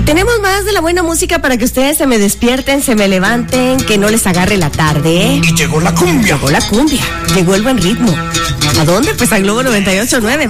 Tenemos más de la buena música para que ustedes se me despierten, se me levanten, que no les agarre la tarde. Y llegó la cumbia. Llegó la cumbia, llegó el buen ritmo. ¿A dónde? Pues a Globo 98.9.